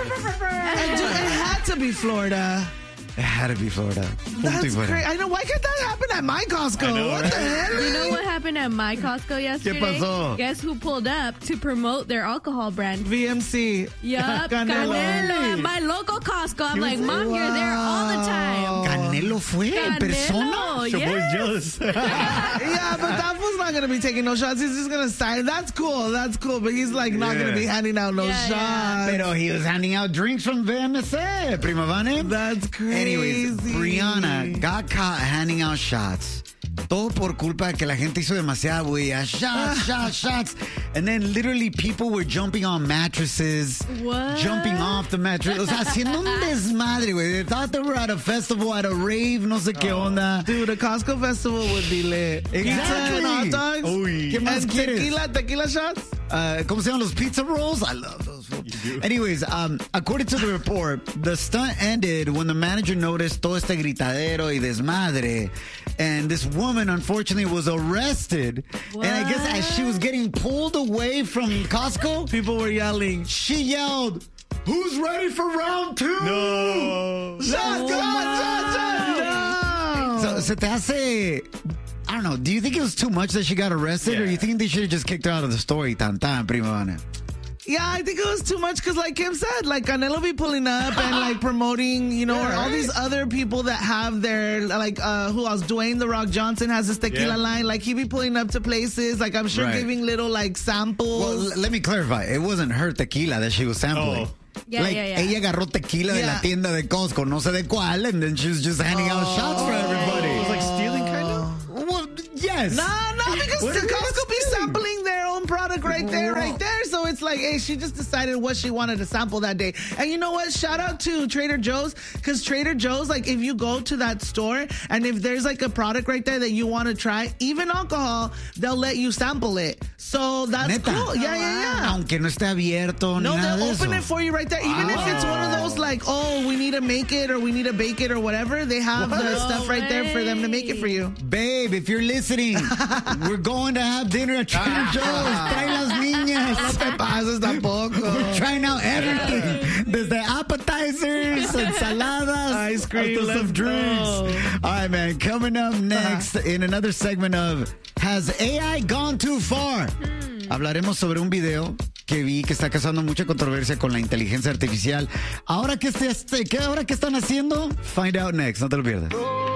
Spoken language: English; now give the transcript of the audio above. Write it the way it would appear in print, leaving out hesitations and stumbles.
it had to be Florida. It had to be Florida. That's great. I know. Why can't that happen at my Costco? Know, what right? the hell? You know what happened at my Costco yesterday? ¿Qué pasó? Guess who pulled up to promote their alcohol brand? VMC. Yup, Canelo. Canelo at my local Costco. I'm like, Mom, you're there all the time. Canelo fue en persona. Your boy yes. jealous. Yeah, but that fool's not going to be taking no shots. He's just going to sign. That's cool. But he's like not going to be handing out no shots. Yeah. Pero he was handing out drinks from VMC, Prima Vane. That's crazy. Anyways, Brianna got caught handing out shots. Todo por culpa de que la gente hizo demasiada bulla. Shots. And then literally people were jumping on mattresses. What? Jumping off the mattress. O sea, haciendo un desmadre, güey. They thought they were at a festival, at a rave, no sé qué onda. Dude, a Costco festival would be lit. Pizza Exactly. and hot dogs. Uy. ¿Qué más And quieres? tequila shots. ¿Cómo se llaman los pizza rolls? I love those. Anyways, according to the report, the stunt ended when the manager noticed todo este gritadero y desmadre. And this woman, unfortunately, was arrested. What? And I guess as she was getting pulled away from Costco, People were yelling. she yelled, "Who's ready for round two?" No. Shots! No! So, se te hace... I don't know. Do you think it was too much that she got arrested? Or Yeah. you think they should have just kicked her out of the story? Tan, Prima Vane. Yeah, I think it was too much because, like Kim said, like Canelo be pulling up and like promoting, you know, Yeah, or all right? these other people that have their like who else? Dwayne the Rock Johnson has his tequila Yeah. line. Like he be pulling up to places. Like I'm sure Right. giving little like samples. Well, let me clarify. It wasn't her tequila that she was sampling. Oh. Yeah, like, yeah. ella agarró tequila de la Yeah. tienda de Costco, no sé de cuál, and then she was just handing out shots for It everybody. was like stealing, kind of. Well, yes. No, because What the are you Costco be saying? sampling their own product right there. So it's like, hey, she just decided what she wanted to sample that day. And you know what? Shout out to Trader Joe's, because Trader Joe's, like if you go to that store and if there's like a product right there that you want to try, even alcohol, they'll let you sample it. So that's Neta. cool. Yeah. Aunque no esté abierto No, ni nada they'll de open eso. it for you right there. Even if it's one of those like, oh, we need to make it or we need to bake it or whatever, they have the stuff right there for them to make it for you. Babe, if you're listening, we're going to have dinner at Trader Joe's. Trae las niñas. No te pases tampoco. We're trying out everything. Desde appetizers, ensaladas, Ice cream, hasta some let's drinks. go. All right, man. Coming up next in another segment of Has AI Gone Too Far? Hablaremos sobre un video que vi que está causando mucha controversia con la inteligencia artificial. Ahora qué están haciendo? Find out next. No te lo pierdas.